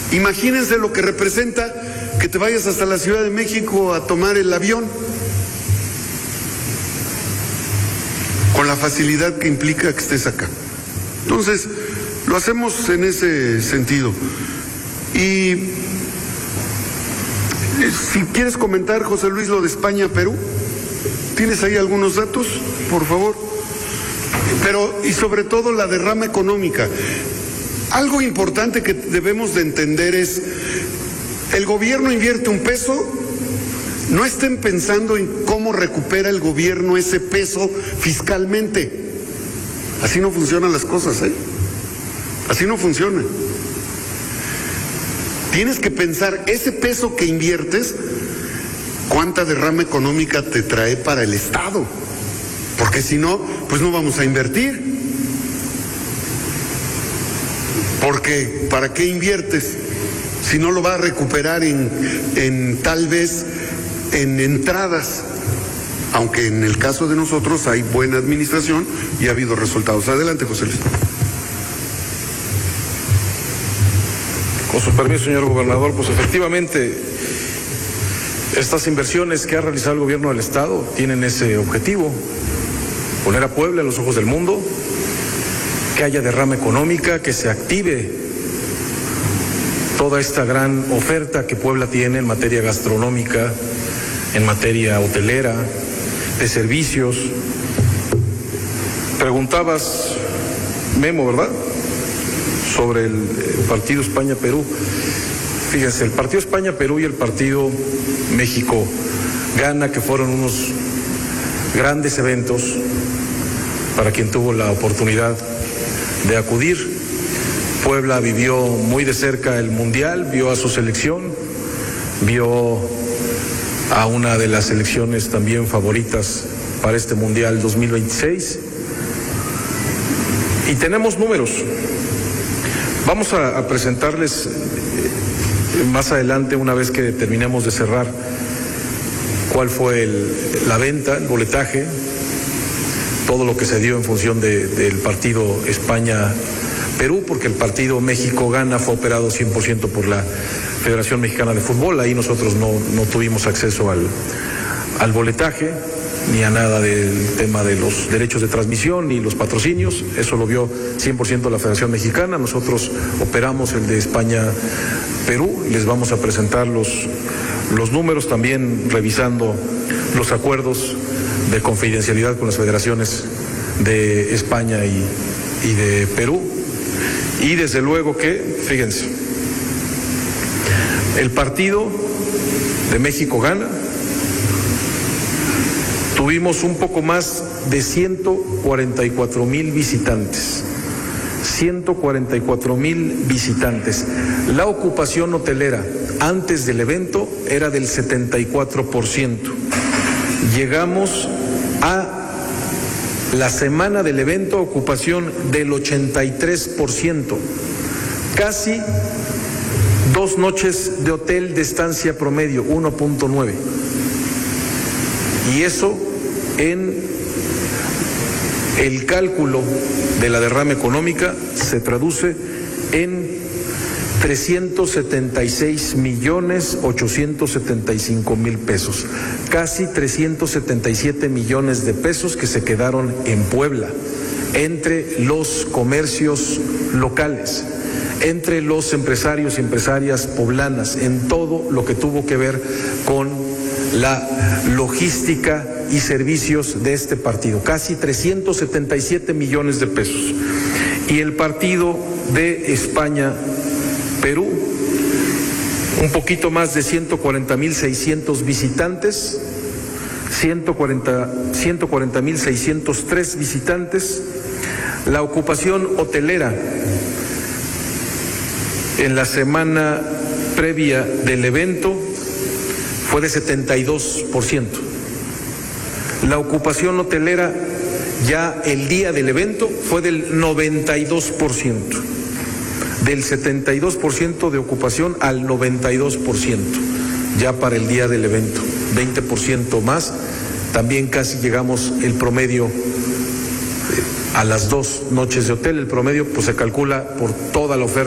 Imagínense lo que representa que te vayas hasta la Ciudad de México a tomar el avión, con la facilidad que implica que estés acá. Entonces, lo hacemos en ese sentido. Y si quieres comentar, José Luis, lo de España-Perú, ¿tienes ahí algunos datos, por favor? Pero, y sobre todo la derrama económica. Algo importante que debemos de entender es, el gobierno invierte un peso, no estén pensando en cómo recupera el gobierno ese peso fiscalmente. Así no funcionan las cosas, ¿eh? Así no funciona. Tienes que pensar, ese peso que inviertes, ¿cuánta derrama económica te trae para el Estado? Porque si no, pues no vamos a invertir. Porque ¿para qué inviertes si no lo va a recuperar en tal vez en entradas? Aunque en el caso de nosotros hay buena administración y ha habido resultados. Adelante, José Luis. Con su permiso, señor gobernador, pues efectivamente estas inversiones que ha realizado el gobierno del Estado tienen ese objetivo: poner a Puebla en los ojos del mundo, que haya derrama económica, que se active toda esta gran oferta que Puebla tiene en materia gastronómica, en materia hotelera, de servicios. Preguntabas, Memo, ¿verdad?, sobre el partido España-Perú. Fíjense, el partido España-Perú y el partido México-Ghana, que fueron unos grandes eventos para quien tuvo la oportunidad de acudir. Puebla vivió muy de cerca el Mundial, vio a su selección, vio a una de las selecciones también favoritas para este Mundial 2026. Y tenemos números. Vamos a presentarles más adelante, una vez que terminemos de cerrar, cuál fue la venta, el boletaje, todo lo que se dio en función del partido España-Perú, porque el partido México-Ghana fue operado 100% por la Federación Mexicana de Fútbol. Ahí nosotros no tuvimos acceso al boletaje, ni a nada del tema de los derechos de transmisión, ni los patrocinios. Eso lo vio 100% la Federación Mexicana. Nosotros operamos el de España-Perú. Les vamos a presentar los números, también revisando los acuerdos de confidencialidad con las federaciones de España y de Perú. Y desde luego que, fíjense, el partido de México-Ghana, tuvimos un poco más de 144,000 visitantes. 144,000 visitantes. La ocupación hotelera antes del evento era del 74%. Llegamos a la semana del evento ocupación del 83%. Casi 2 noches de hotel de estancia promedio, 1.9. Y eso en el cálculo de la derrama económica se traduce en 376,875,000 pesos, casi 377 millones de pesos que se quedaron en Puebla, entre los comercios locales, entre los empresarios y empresarias poblanas, en todo lo que tuvo que ver con la logística y servicios de este partido, casi 377 millones de pesos. Y el partido de España-Perú, un poquito más de 140,600 visitantes, 140,603 visitantes. La ocupación hotelera en la semana previa del evento fue de 72%. La ocupación hotelera ya el día del evento fue del 92%. Del 72% de ocupación al 92%, ya para el día del evento, 20% más. También casi llegamos el promedio a las 2 noches de hotel. El promedio pues se calcula por toda la oferta